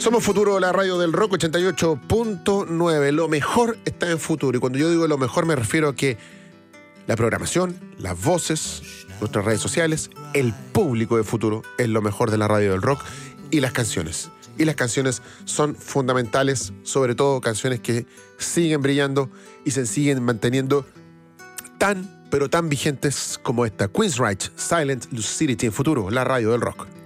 Somos Futuro, la radio del rock 88.9. Lo mejor está en Futuro. Y cuando yo digo lo mejor me refiero a que la programación, las voces, nuestras redes sociales, el público de Futuro es lo mejor de la radio del rock y las canciones. Y las canciones son fundamentales, sobre todo canciones que siguen brillando y se siguen manteniendo tan, pero tan vigentes como esta. Queensryche, Silent Lucidity en Futuro, la radio del rock.